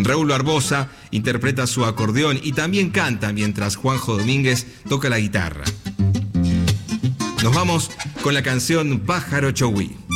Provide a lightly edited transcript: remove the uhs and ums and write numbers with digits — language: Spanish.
Raúl Barbosa interpreta su acordeón y también canta mientras Juanjo Domínguez toca la guitarra. Nos vamos con la canción Pájaro Chowí.